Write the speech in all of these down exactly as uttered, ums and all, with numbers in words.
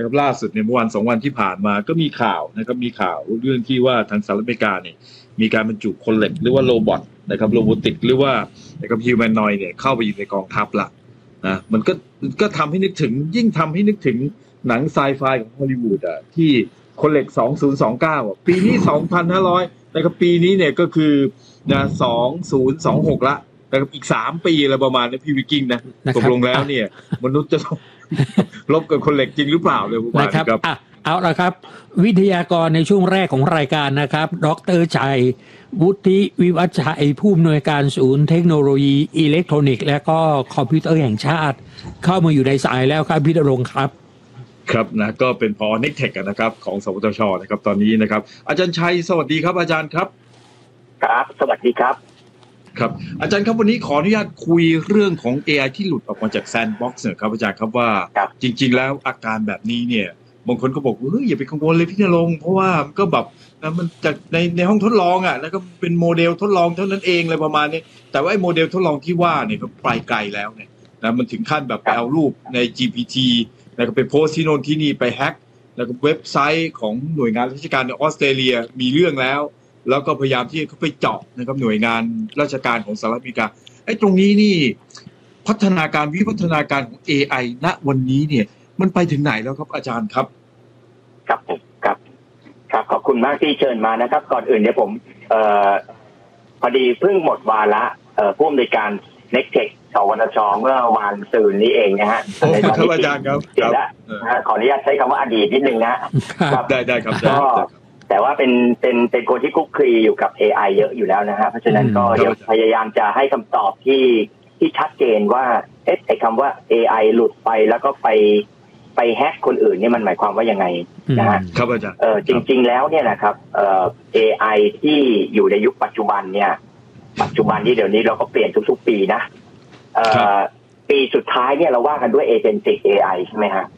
นะครับล่าสุดในเมื่อวันสองวันที่ผ่านมาก็มีข่าวนะครับมีข่าวเรื่องที่ว่าทางสหรัฐอเมริกาเนี่ยมีการบรรจุคนเหล็กหรือว่าโรบอทนะครับโรบอติกหรือว่านะครับฮิวแมนนอยด์เนี่ยเข้าไปอยู่ในกองทัพละนะมันก็ก็ทำให้นึกถึงยิ่งทำให้นึกถึงหนังไซไฟของฮอลลีวูดอ่ะที่คนเหล็กสองพันยี่สิบเก้าอ่ะปีนี้สองพันห้าร้อยนะครับปีนี้เนี่ยก็คือนะสองพันยี่สิบหกละนะครับอีกสามปีอะไรประมาณนี้พี่วิกิ้งนะตกลงแล้วเนี่ยมนุษย์จะต้องลบกับคนเหล็กจริงหรือเปล่าเลยประมาณนี้ครับเอาละครับวิทยากรในช่วงแรกของรายการนะครับดร.ชัยวุฒิวิวัฒน์ชัยผู้อำนวยการศูนย์เทคโนโลยีอิเล็กทรอนิกส์และก็คอมพิวเตอร์แห่งชาติเข้ามาอยู่ในสายแล้วครับพี่ณรงค์ครับครับนะก็เป็นผอ.เน็กเทคนะครับของสวทช.นะครับตอนนี้นะครับอาจารย์ชัยสวัสดีครับอาจารย์ครับครับสวัสดีครับครับอาจารย์ครับวันนี้ขออนุญาตคุยเรื่องของ เอ ไอ ที่หลุดออกมาจากแซนด์บ็อกซ์ครับอาจารย์ครับว่าจริงๆแล้วอาการแบบนี้เนี่ยบางคนก็บอกเฮ้ยอย่าไปกังวลเลยพี่ณรงค์เพราะว่ามันก็แบบนะมันจากในในห้องทดลองอ่ะแล้วก็เป็นโมเดลทดลองเท่านั้นเองอะไรประมาณนี้แต่ว่าไอ้โมเดลทดลองที่ว่าเนี่ยก็ไปไกลแล้วเนี่ยนะมันถึงขั้นแบบไปเอารูปใน จี พี ที แล้วก็ไปโพสต์ที่โน่นที่นี่ไปแฮ็กแล้วก็เว็บไซต์ของหน่วยงานราชการในออสเตรเลียมีเรื่องแล้วแล้วก็พยายามที่เขาไปเจาะนะครับหน่วยงานราชการของสหรัฐอเมริกาไอ้ตรงนี้นี่พัฒนาการวิวัฒนาการของ เอ ไอ ณวันนี้เนี่ยมันไปถึงไหนแล้วครับอาจารย์ครับครับครับครับขอบคุณมากที่เชิญมานะครับก่อนอื่นเนี่ยผมเอ่อพอดีเพิ่งหมดวาระเอ่อผู้อำนวยการ เน็กเทค สวทช.เมื่อวันซืนนี้เองนะฮะในตอนนี้อาจารย์ครับขออนุญาตใช้คำว่าอดีตนิดนึงนะครับได้ได้ครับก็แต่ว่าเป็นเป็นเป็นคนที่คุกคลีอยู่กับ เอ ไอ เยอะอยู่แล้วนะฮะเพราะฉะนั้นก็เดี๋ยวพยายามจะให้คำตอบที่ที่ชัดเจนว่าเอ๊ะไอ้คำว่า เอ ไอ หลุดไปแล้วก็ไปไปแฮกคนอื่นนี่มันหมายความว่ายังไงนะฮะครับอาจารย์เออจริงๆแล้วเนี่ยนะครับเอ่อ เอ ไอ ที่อยู่ในยุคปัจจุบันเนี่ยปัจจุบันที่เดี๋ยวนี้เราก็เปลี่ยนทุกๆปีนะเอ่อปีสุดท้ายเนี่ยเราว่ากันด้วย Agentic เอ ไอ ใช่ไหมฮะ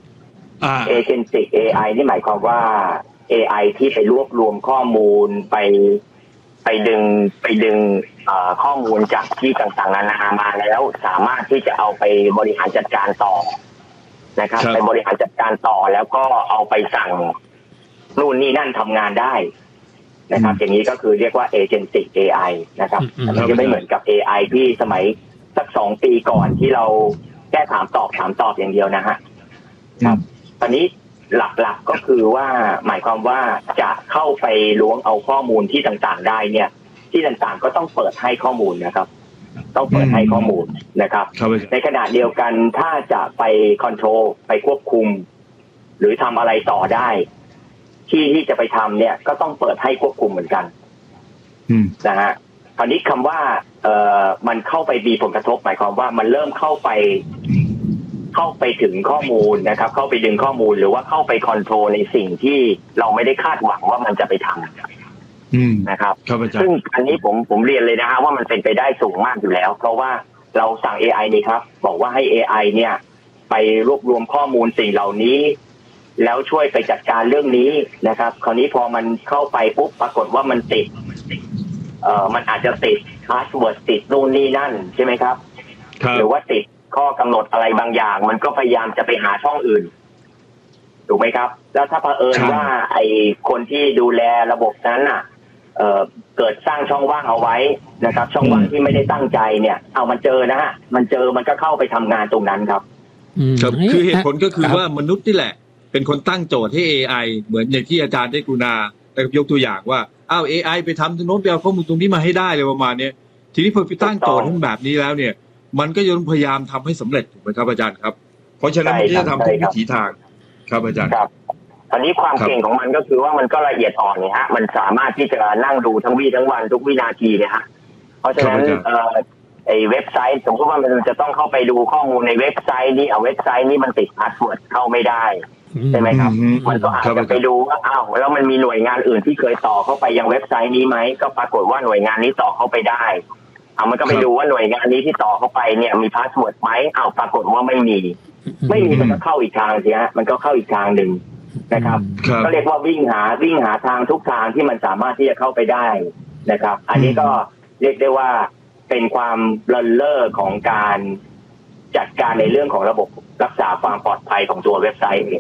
Agentic เอ ไอ นี่หมายความว่า เอ ไอ ที่ไปรวบรวมข้อมูลไปไปดึงไปดึงข้อมูลจากที่ต่างๆนานามาแล้วสามารถที่จะเอาไปบริหารจัดการต่อนะครับไปบริหารจัดการต่อแล้วก็เอาไปสั่งนู่นนี่นั่นทำงานได้นะครับอย่างนี้ก็คือเรียกว่า Agentic เอ ไอ นะครับมันจะไม่เหมือนกับ เอ ไอ ที่สมัยสักสองปีก่อนที่เราแค่ถามตอบถามตอบอย่างเดียวนะฮะครับตอนนี้หลักๆก็คือว่าหมายความว่าจะเข้าไปล้วงเอาข้อมูลที่ต่างๆได้เนี่ยที่ต่างๆก็ต้องเปิดให้ข้อมูลนะครับต้องเปิดให้ข้อมูลนะครับในขณะเดียวกันถ้าจะไปคอนโทรลไปควบคุมหรือทำอะไรต่อได้ที่ที่จะไปทำเนี่ยก็ต้องเปิดให้ควบคุมเหมือนกันนะฮะคราวนี้คำว่าเอ่อมันเข้าไปมีผลกระทบหมายความว่ามันเริ่มเข้าไปเข้าไปถึงข้อมูลนะครับเข้าไปดึงข้อมูลหรือว่าเข้าไปคอนโทรลในสิ่งที่เราไม่ได้คาดหวังว่ามันจะไปทำนะครับซึ่งอันนี้ผมผมเรียนเลยนะฮะว่ามันเป็นไปได้สูงมากอยู่แล้วเพราะว่าเราสั่ง เอ ไอ นี่ครับบอกว่าให้ เอ ไอ เนี่ยไปรวบรวมข้อมูลสิ่งเหล่านี้แล้วช่วยไปจัดการเรื่องนี้นะครับคราวนี้พอมันเข้าไปปุ๊บปรากฏว่ามันติดเอ่อมันอาจจะติดพาสเวิร์ดติดนู่นนี่นั่นใช่ไหมครับหรือว่าติดข้อกำหนดอะไรบางอย่างมันก็พยายามจะไปหาช่องอื่นถูกไหมครับแล้วถ้าเผอิญว่าไอ้คนที่ดูแลระบบนั้นน่ะเอ่อเกิดสร้างช่องว่างเอาไว้นะครับช่องว่างที่ไม่ได้ตั้งใจเนี่ยเอามันเจอนะฮะมันเจอมันก็เข้าไปทำงานตรงนั้นครับคือเหตุผลก็คือว่ามนุษย์นี่แหละเป็นคนตั้งโจทย์ให้ เอ ไอ เหมือนอย่างที่อาจารย์ได้กรุณาได้ยกตัวอย่างว่าอ้าว เอ ไอ ไปทำตรงโน้นไปเอาข้อมูลตรงนี้มาให้ได้เลยประมาณนี้ทีนี้พอไปตั้งโจทย์ให้แบบนี้แล้วเนี่ยมันก็ยังพยายามทำให้สำเร็จถูกไหมครับอาจารย์ครับเพราะฉะนั้นมันจะทำทุกวิถีทางครับอาจารย์ครับตอนนี้ความเก่งของมันก็คือว่ามันก็ละเอียดอ่อนเนี่ยฮะมันสามารถที่จะนั่งดูทั้งวี่ทั้งวันทุกวินาทีเนี่ยฮะเพราะฉะนั้นเอ่อไอ้เว็บไซต์สมมติว่ามันจะต้องเข้าไปดูข้อมูลในเว็บไซต์นี้เอาเว็บไซต์นี้มันติดพาสเวิร์ดเข้าไม่ได้ใช่ไหมครับมันก็อาจจะไปดูว่าอ้าวแล้วมันมีหน่วยงานอื่นที่เคยต่อเข้าไปยังเว็บไซต์นี้ไหมก็ปรากฏว่าหน่วยงานนี้ต่อเข้าไปได้เอามันก็ไปดูว่าหน่วยงานนี้ที่ต่อเข้าไปเนี่ยมีพาสเวิร์ดไหมอ้าวปรากฏว่าไม่มีไม่มีมันก็เข้าอีกทางสิฮะมันก็เข้าอีกทางหนึ่งนะครับก็เรียกว่าวิ่งหาวิ่งหาทางทุกทางที่มันสามารถที่จะเข้าไปได้นะครับอันนี้ก็เรียกได้ว่าเป็นความเลินเล่อของการจัดการในเรื่องของระบบรักษาความปลอดภัยของตัวเว็บไซต์เอง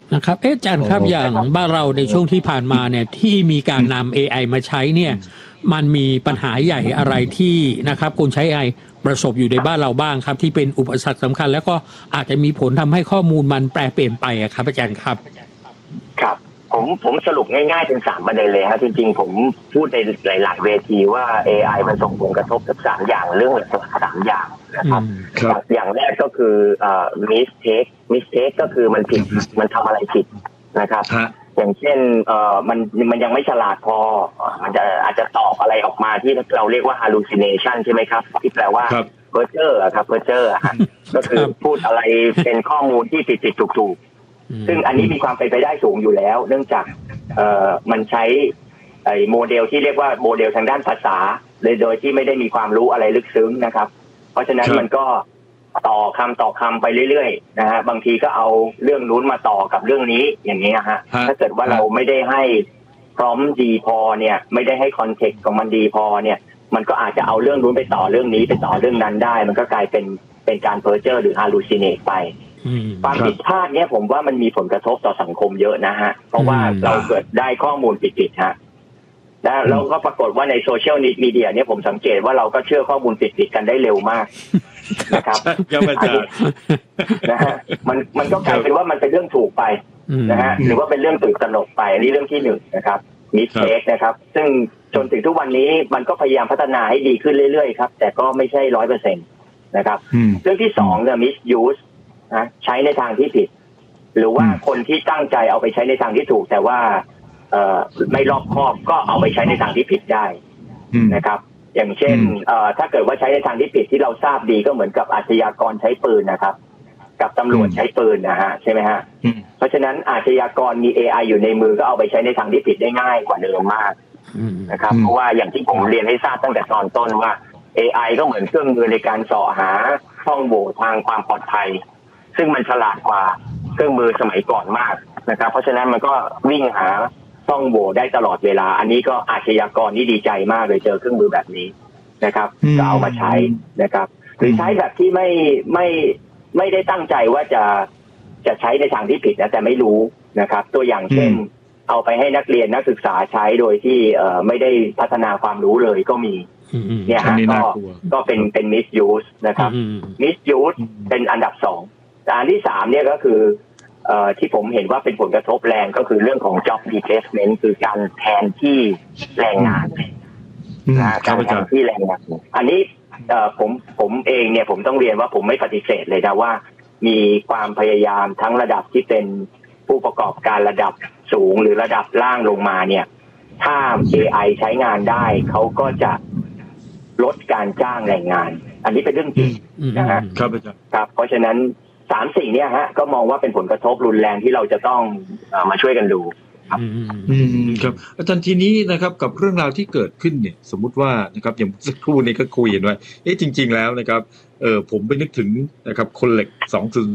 นะครับเอ๊ะอาจารย์ครับอย่างบ้านเราในช่วงที่ผ่านมาเนี่ยที่มีการนำ เอ ไอ มาใช้เนี่ยมันมีปัญหาใหญ่อะไรที่นะครับคนใช้ เอ ไอ ประสบอยู่ในบ้านเราบ้างครับที่เป็นอุปสรรคสำคัญแล้วก็อาจจะมีผลทำให้ข้อมูลมันแปรเปลี่ยนไปอะครับอาจารย์ครับครับผมผมสรุปง่ายๆเป็นสามประเด็นเลยครับจริงๆผมพูดในหลายๆเวทีว่า เอ ไอ มันส่งผลกระทบกับสามอย่างเรื่องหลักๆสามอย่างนะครับอย่างแรกก็คือเอ่อ mistake mistake ก็คือมันผิดมันทำอะไรผิดนะครับอย่างเช่นเอ่อมันมันยังไม่ฉลาดพอมันจะอาจจะตอบอะไรออกมาที่เราเรียกว่า hallucination ใช่ไหมครับที่แปลว่า perjure ครับ perjure ก็คือพูดอะไรเป็นข้อมูลที่ผิดๆถูกๆซึ่งอันนี้มีความเป็นไปได้สูงอยู่แล้วเนื่องจากเอ่อมันใช้ไอ้โมเดลที่เรียกว่าโมเดลทางด้านภาษาเลยโดยที่ไม่ได้มีความรู้อะไรลึกซึ้งนะครับเพราะฉะนั้นมันก็ต่อคำต่อคำไปเรื่อยๆนะฮะบางทีก็เอาเรื่องนู้นมาต่อกับเรื่องนี้อย่างนี้ฮะถ้าเกิดว่าเราไม่ได้ให้พร้อมดีพอเนี่ยไม่ได้ให้คอนเทกต์ของมันดีพอเนี่ยมันก็อาจจะเอาเรื่องนู้นไปต่อเรื่องนี้ไปต่อเรื่องนั้นได้มันก็กลายเป็นเป็นการเพ้อเจ้อหรือฮาลูซิเนตไปความผิดพลาดเนี่ยผมว่ามันมีผลกระทบต่อสังคมเยอะนะฮะเพราะว่าเราเกิดได้ข้อมูลผิดๆฮะแล้วเราก็ปรากฏว่าในโซเชียลมีเดียเนี่ยผมสังเกตว่าเราก็เชื่อข้อมูลผิดๆกันได้เร็วมากนะครับนะฮะมันมันก็กลายเป็นว่ามันเป็นเรื่องถูกไปนะฮะหรือว่าเป็นเรื่องตื่นตระหนกไปอันนี้เรื่องที่หนึ่งนะครับมิสเทคนะครับซึ่งจนถึงทุกวันนี้มันก็พยายามพัฒนาให้ดีขึ้นเรื่อยๆครับแต่ก็ไม่ใช่ร้อยเปอร์เซ็นต์นะครับเรื่องที่สองเนี่ย misuse นะใช้ในทางที่ผิดหรือว่าคนที่ตั้งใจเอาไปใช้ในทางที่ถูกแต่ว่าเอ่อไม่รอบคอบก็เอาไปใช้ในทางที่ผิดได้นะครับอย่างเช่นเอ่อถ้าเกิดว่าใช้ในทางที่ผิดที่เราทราบดีก็เหมือนกับอาชญากรใช้ปืนนะครับกับตำรวจใช้ปืนนะฮะใช่ไหมฮะเพราะฉะนั้นอาชญากรมี เอ ไอ อยู่ในมือก็เอาไปใช้ในทางที่ผิดได้ง่ายกว่าเดิมมากนะครับเพราะว่าอย่างที่ผมเรียนให้ทราบตั้งแต่ตอนต้นว่า เอ ไอ ก็เหมือนเครื่องมือในการเสาะหาช่องโหว่ทางความปลอดภัยซึ่งมันฉลาดกว่าเครื่องมือสมัยก่อนมากนะครับเพราะฉะนั้นมันก็วิ่งหาช่องโหว่ได้ตลอดเวลาอันนี้ก็อาชญากรนี่ดีใจมากเลยเจอเครื่องมือแบบนี้นะครับก็เอามาใช้นะครับหรือใช้แบบที่ไม่ไม่ไม่ได้ตั้งใจว่าจะจะใช้ในทางที่ผิดนะแต่ไม่รู้นะครับตัวอย่างเช่นเอาไปให้นักเรียนนักศึกษาใช้โดยที่เอ่อไม่ได้พัฒนาความรู้เลยก็มีเนี่ยฮะก็ก็เป็นเป็น misuse นะครับ misuse เป็นอันดับสองแต่อันที่สามเนี่ยก็คือเอ่อที่ผมเห็นว่าเป็นผลกระทบแรงก็คือเรื่องของ job replacement คือการแทนที่แรงงานนะการแทนที่แรงงานอันนี้เอ่อผมผมเองเนี่ยผมต้องเรียนว่าผมไม่ปฏิเสธเลยนะว่ามีความพยายามทั้งระดับที่เป็นผู้ประกอบการระดับสูงหรือระดับล่างลงมาเนี่ยถ้า เอ ไอ ใช้งานได้เขาก็จะลดการจ้างแรงงานอันนี้เป็นเรื่องจริงนะฮะครับอาจารย์ครับเพราะฉะนั้นสามสิ่งเนี่ยฮะก็มองว่าเป็นผลกระทบรุนแรงที่เราจะต้องมาช่วยกันดูครับอืมครับอาจารย์ทีนี้นะครับกับเรื่องราวที่เกิดขึ้นเนี่ยสมมุติว่านะครับอย่างสักครู่นี้ก็คุยกันว่าเอ๊ะจริงๆแล้วนะครับเออผมไปนึกถึงนะครับคนเหล็กสองจุด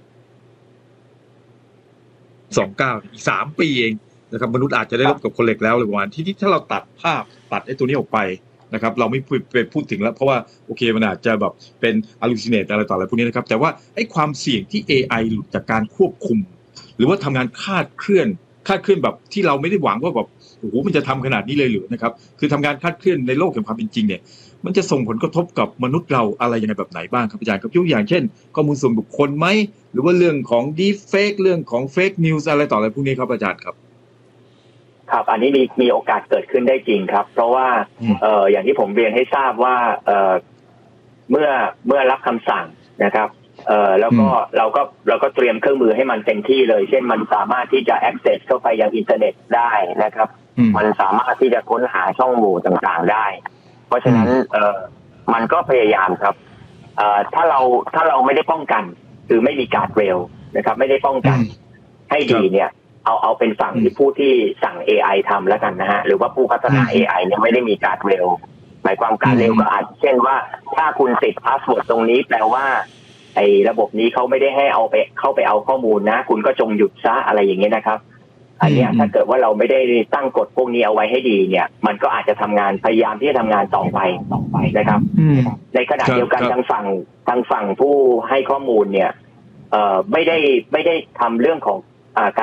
สองเก้าอีกสามปีเองนะครับมนุษย์อาจจะได้รบกับคนเหล็กแล้วหรือประมาณที่ที่ถ้าเราตัดภาพตัดไอ้ตัวนี้ออกไปนะครับเราไม่ไปพูดถึงแล้วเพราะว่าโอเคมันอาจจะแบบเป็น hallucinate อะไรต่ออะไรพวกนี้นะครับแต่ว่าไอ้ความเสี่ยงที่ เอ ไอ หลุดจากการควบคุมหรือว่าทำงานคลาดเคลื่อนคลาดเคลื่อนแบบที่เราไม่ได้หวังว่าแบบโอ้โหมันจะทำขนาดนี้เลยหรือนะครับคือทำงานคลาดเคลื่อนในโลกแห่งความเป็นจริงเนี่ยมันจะส่งผลกระทบกับมนุษย์เราอะไรยังไงแบบไหนบ้างครับอาจารย์ครับยกอย่างเช่นข้อมูลส่วนบุคคลไหมหรือว่าเรื่องของ deep fake เรื่องของ fake news อะไรต่ออะไรพวกนี้ครับอาจารย์ครับครับอันนี้มีมีโอกาสเกิดขึ้นได้จริงครับเพราะว่าเอ่ออย่างที่ผมเรียนให้ทราบว่าเอ่อเมื่อเมื่อรับคำสั่งนะครับเอ่อแล้วก็เราก็เราก็เตรียมเครื่องมือให้มันเต็มที่เลยเช่นมันสามารถที่จะ access เข้าไปยังอินเทอร์เน็ตได้นะครับมันสามารถที่จะค้นหาช่องโหว่ต่างๆได้เพราะฉะนั้นเอ่อมันก็พยายามครับเอ่อถ้าเราถ้าเราไม่ได้ป้องกันคือไม่มีการ์ดเรลนะครับไม่ได้ป้องกันให้ดีเนี่ยเอาเอาเป็นฝั่งที่ผู้ที่สั่ง เอ ไอ ทำแล้วกันนะฮะหรือว่าผู้พัฒนา เอ ไอ เนี่ยไม่ได้มีการ์ดเรลหมายความการเร็วก็อาจเช่นว่าถ้าคุณติดพาสเวิร์ดตรงนี้แปลว่าไอ้ระบบนี้เขาไม่ได้ให้เอาไปเข้าไปเอาข้อมูลนะคุณก็จงหยุดซะอะไรอย่างเงี้ยนะครับอันนี้ถ้าเกิดว่าเราไม่ได้ตั้งกฎพวกนี้เอาไว้ให้ดีเนี่ยมันก็อาจจะทำงานพยายามที่จะทำงานต่อไปต่อไปนะครับในขณะเดียวกันทางฝั่งทางฝั่งผู้ให้ข้อมูลเนี่ยเอ่อไม่ได้ไม่ได้ทำเรื่องของอ่าการ